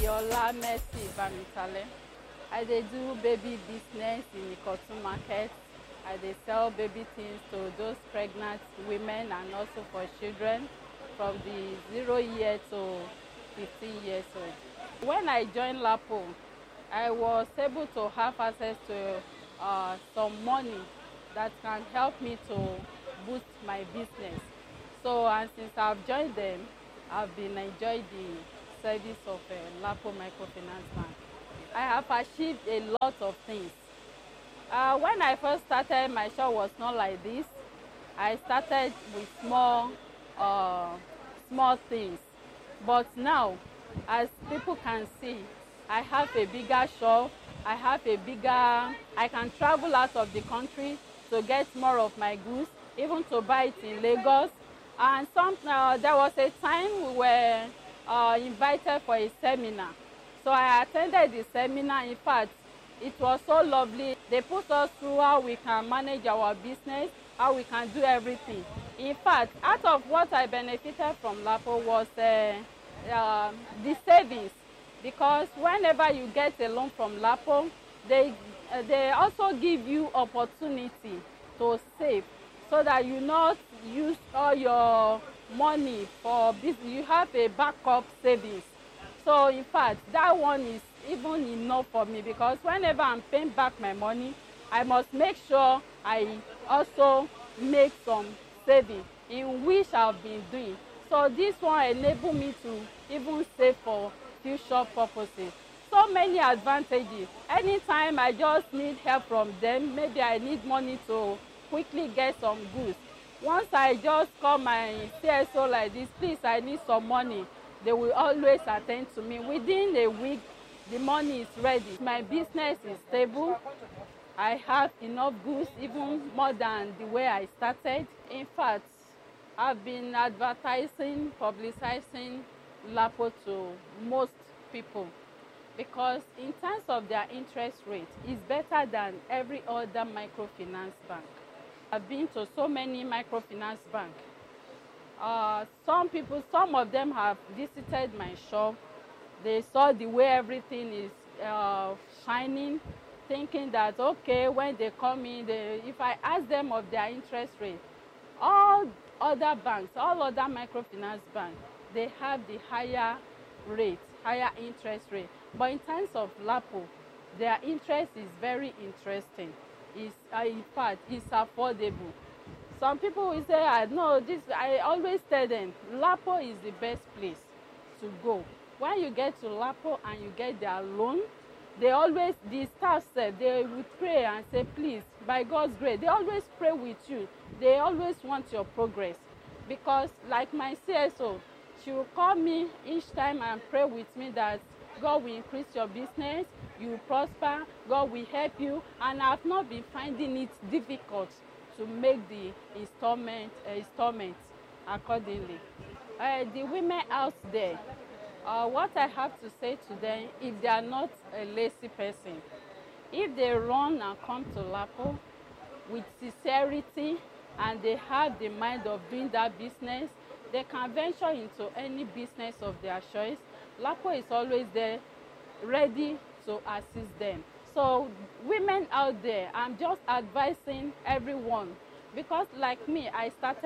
Iyiola Mercy Bamitale. I dey do baby business in Ikotun market. I dey sell baby things to those pregnant women and also for children from the 0 year to 15 years old. When I joined Lapo, I was able to have access to some money that can help me to boost my business. So, and since I've joined them, I've been enjoying the service of Lapo Microfinance Bank. I have achieved a lot of things. When I first started, my shop was not like this. I started with small things. But now, as people can see, I have a bigger shop. I can travel out of the country to get more of my goods, even to buy it in Lagos. And there was a time we were invited for a seminar. So I attended the seminar. In fact, it was so lovely. They put us through how we can manage our business, how we can do everything. In fact, out of what I benefited from Lapo was the savings. Because whenever you get a loan from Lapo, they also give you opportunity to save so that you not use all your money for business. You have a backup savings. So in fact, that one is even enough for me, because whenever I'm paying back my money, I must make sure I also make some savings, in which I've been doing. So this one enabled me to even save for future purposes. So many advantages. Anytime I just need help from them, maybe I need money to quickly get some goods. Once I just call my CSO like this, please, I need some money, they will always attend to me. Within a week, the money is ready. My business is stable. I have enough goods, even more than the way I started. In fact, I've been advertising, publicizing Lapo to most people, because in terms of their interest rate, it's better than every other microfinance bank. I've been to so many microfinance banks. Some of them have visited my shop. They saw the way everything is shining, thinking that, okay, when they come in, if I ask them of their interest rate, all other banks, all other microfinance banks, they have the higher rate, higher interest rate. But in terms of Lapo, their interest is very interesting. In fact, it's affordable. Some people will say, I always tell them, Lapo is the best place to go. When you get to Lapo and you get their loan, the staff said, they will pray and say, please, by God's grace, they always pray with you. They always want your progress. Because like my CSO, she will call me each time and pray with me that God will increase your business, you will prosper, God will help you. And I've not been finding it difficult to make the installment accordingly. The women out there, what I have to say to them, if they are not a lazy person, if they run and come to Lapo with sincerity and they have the mind of doing that business, they can venture into any business of their choice. Lapo is always there, ready to assist them. So women out there, I'm just advising everyone, because like me, I started